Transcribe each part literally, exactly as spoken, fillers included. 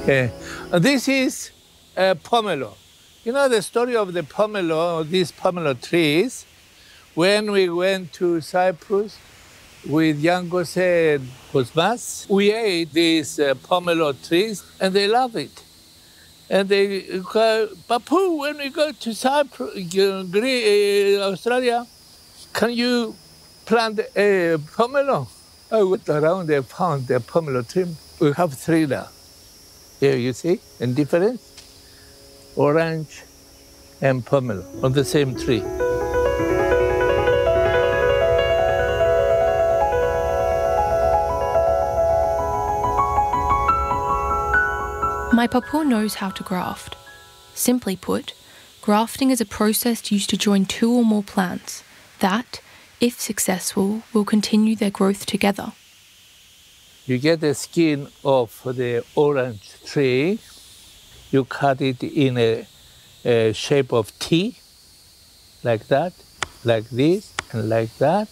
Yeah. This is uh, pomelo. You know the story of the pomelo, these pomelo trees? When we went to Cyprus with Jan Jose and Cosmas, we ate these uh, pomelo trees and they love it. And they go, Papu, when we go to Cyprus, uh, Australia, can you plant a pomelo? I went around and found the pomelo tree. We have three now. Here you see, in difference, orange and pomelo on the same tree. My papu knows how to graft. Simply put, grafting is a process used to join two or more plants that, if successful, will continue their growth together. You get the skin of the orange tree, you cut it in a, a shape of T, like that, like this, and like that.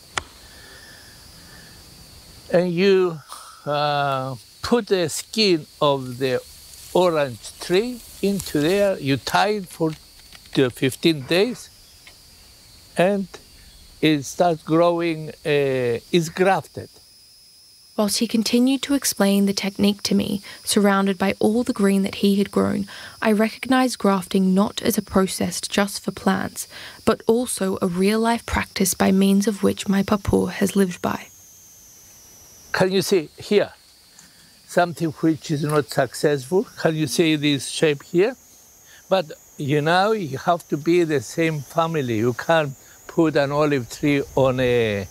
And you uh, put the skin of the orange tree into there, you tie it for fifteen days, and it starts growing, uh, it's grafted. Whilst he continued to explain the technique to me, surrounded by all the green that he had grown, I recognised grafting not as a process just for plants, but also a real-life practice by means of which my papu has lived by. Can you see here? Something which is not successful. Can you see this shape here? But you know, you have to be the same family. You can't put an olive tree on a,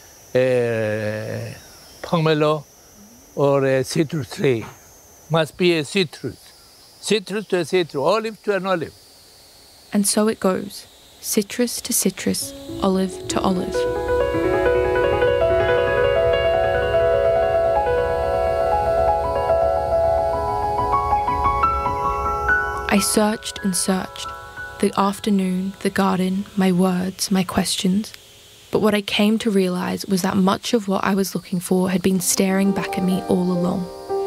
a pomelo or a citrus tree. Must be a citrus. Citrus to a citrus, olive to an olive. And so it goes, citrus to citrus, olive to olive. I searched and searched, the afternoon, the garden, my words, my questions. But what I came to realise was that much of what I was looking for had been staring back at me all along.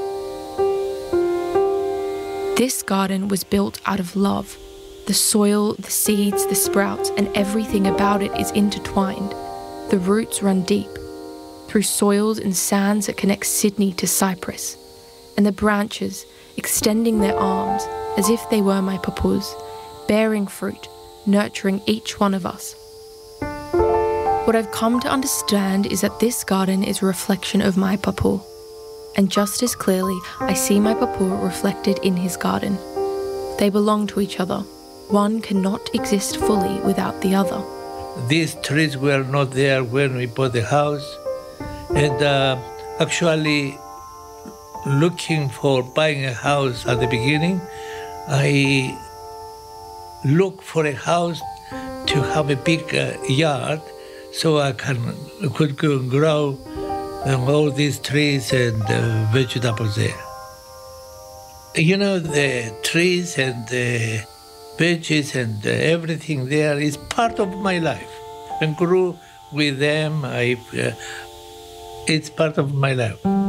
This garden was built out of love. The soil, the seeds, the sprouts, and everything about it is intertwined. The roots run deep, through soils and sands that connect Sydney to Cyprus. And the branches, extending their arms, as if they were my papus, bearing fruit, nurturing each one of us. What I've come to understand is that this garden is a reflection of my papu. And just as clearly, I see my papu reflected in his garden. They belong to each other. One cannot exist fully without the other. These trees were not there when we bought the house. And uh, actually, looking for buying a house at the beginning, I looked for a house to have a big uh, yard so I can could grow um, all these trees and uh, vegetables there. You know, the trees and the veggies and uh, everything there is part of my life. And grew with them. I, uh, it's part of my life.